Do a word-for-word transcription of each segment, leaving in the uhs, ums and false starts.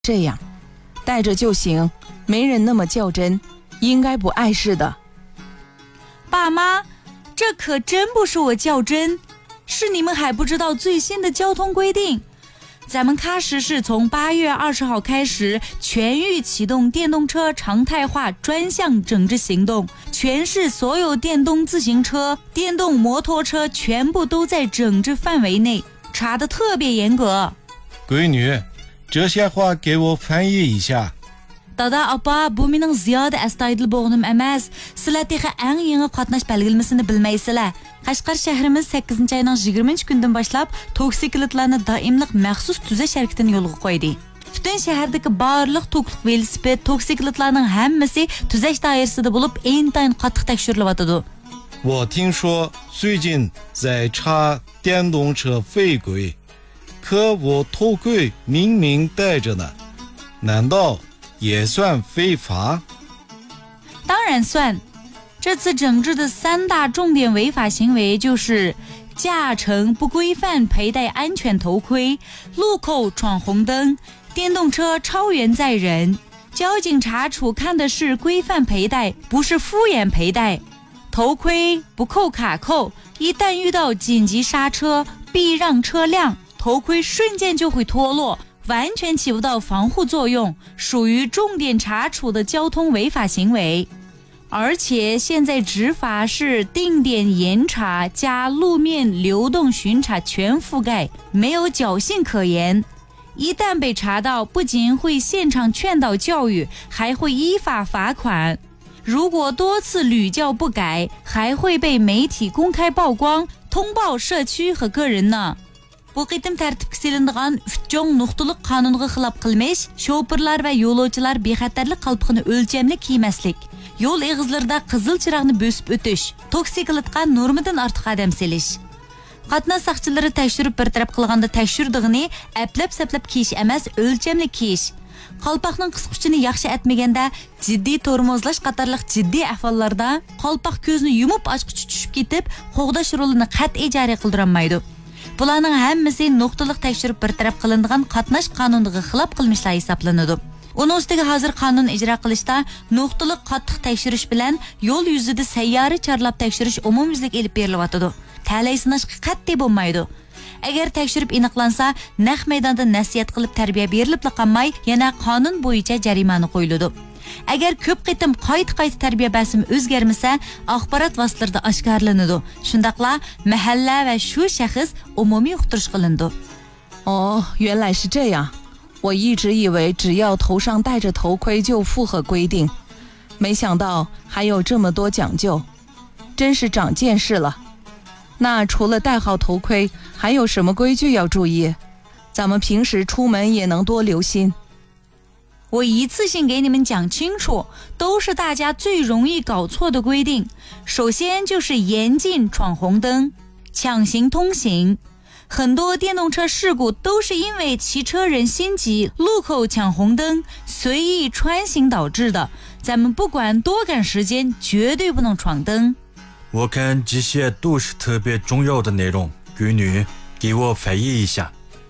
这样，带着就行，没人那么较真，应该不碍事的。 爸妈，这可真不是我较真，是你们还不知道最新的交通规定。咱们喀什市从八月二十号开始全域启动电动车常态化专项整治行动，全市所有电动自行车、电动摩托车全部都在整治范围内，查得特别严格。 闺女，这些话给我翻译一下。 Dada apa, bu mening ziyoda astoydil bo'g'nim emas. Sizlar texi eng yangi qatnash belgilamasini bilmaysizlar. Qashqar shahrimiz sakkizinchi oyning yigirmanchi kundan boshlab toksikletlarni doimliq maxsus tuzash harakatini yo'lga qo'ydi. Butun shahardagi barliq toklik velosiped, toksikletlarning hammasi tuzash doirasida bo'lib, intayin qattiq tekshirilyotdi. 我听说最近在查电动车违规，可我头盔明明戴着呢，难道也算非法？ 当然算。这次整治的三大重点违法行为就是驾乘不规范佩戴安全头盔、路口闯红灯、电动车超员载人。交警查处看的是规范佩戴，不是敷衍佩戴。头盔不扣卡扣，一旦遇到紧急刹车、避让车辆，头盔瞬间就会脱落，完全起不到防护作用，属于重点查处的交通违法行为。而且现在执法是定点严查加路面流动巡查全覆盖，没有侥幸可言。一旦被查到，不仅会现场劝导教育，还会依法罚款。如果多次屡教不改，还会被媒体公开曝光，通报社区和个人呢。Bu qitim tartibga selinadigan uch chong nuqtaliq qonunga xilof qilmish, shoferlar va yo'lovchilar bexatarlik qalpoqini o'lchamli kiymaslik, yo'l eg'izlarida qizil chiroqni bosib o'tish, toksikletga normadan ortiq qadam selish. Qatnash saqchilari tekshirib bir taraf qilganda tekshirdig'ini aplab-saplab kiyish emas, o'lchamli kiyish. Qalpoqning qisquchini yaxshi atmaganda jiddiy tormozlash qatorliq jiddiy ahvollarda qalpoq ko'zni yumib ochqichi tushib ketib, qo'g'dash rolini qat'iy joriy qildirilmaydi. Bularning hammasi nuqtaliq tekshirib bir taraf qilinadigan qatnash qonuniga xilof qilmishlar hisoblanadi. Uning ustiga hozir qonun ijro qilishda nuqtaliq qattiq tekshirish bilan yo'l yuzida sayyora chorlab tekshirish umumyuzlik elib berilyotdi. Talay sinashga qat'iy bo'lmaydi. Agar tekshirib aniqlansa, naq maydonda nasihat qilib tarbiya berilib qolmay, yana qonun bo'yicha jarimani qo'yiladi. Agar ko'p qitim qayta-qayta tarbiya basimi o'zgarmasa, axborot vositalarida oshkorlanadi. Shundaqla mahalla va shu shaxs umumiy uqtirish qilindi. 哦，原来是这样。我一直以为只要头上戴着头盔就符合规定，没想到还有这么多讲究，真是长见识了。那除了戴好头盔，还有什么规矩要注意？咱们平时出门也能多留心。 我一次性给你们讲清楚，都是大家最容易搞错的规定。首先就是严禁闯红灯、抢行通行。很多电动车事故都是因为骑车人心急，路口抢红灯，随意穿行导致的。咱们不管多赶时间，绝对不能闯灯。 我看这些都是特别重要的内容，闺女，给我翻译一下。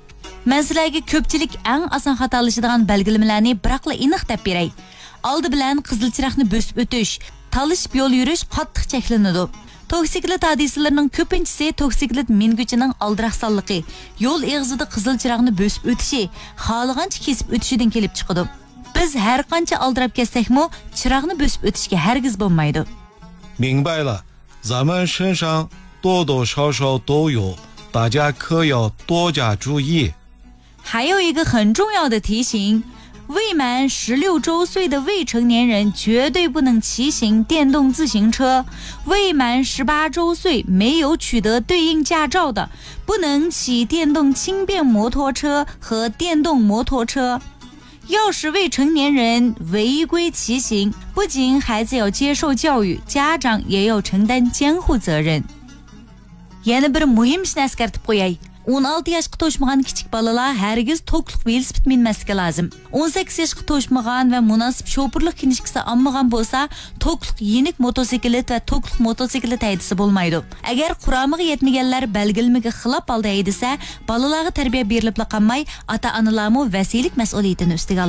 Men sizlarga ko'pchilik eng oson xatolashadigan belgilamalarni biroqla aniq deb beray. Oldi bilan qizil chiroqni bosib o'tish, talishib yo'l yurish qattiq cheklanadi. Toksiklet hodisalarining ko'pinchisi toksiklet minguchining aldiraqsonligi, yo'l eg'izida qizil chiroqni bosib o'tishi, xohlagancha kesib o'tishidan kelib chiqadi. Biz har qancha aldirab ketsakmi, chiroqni bosib o'tishga hargiz bo'lmaydi. 明白了，咱们身上多多少少都有，大家可要多加注意。 还有一个很重要的提醒，未满十六周岁的未成年人绝对不能骑行电动自行车，未满十八周岁没有取得对应驾照的，不能骑电动轻便摩托车和电动摩托车。要是未成年人违规骑行，不仅孩子要接受教育，家长也要承担监护责任。Yana bir muhim ishni eskartib qo'yay. o'n olti yoshga to'shmagan kichik bolalar hargiz tokluk velosiped minmasligi lozim. o'n sakkiz yoshga to'shmagan va munosib şoförlük kiniskisi almagan bo'lsa, tokluk yenik motosiklet va tokluk motosiklet haydasa bo'lmaydi. Agar quramiga yetmaganlar belgilamasiga xilop holda haydasa, bolalarga tarbiya berilib qolmay, ota-onalarmi vasiylik mas'uliyatini ustiga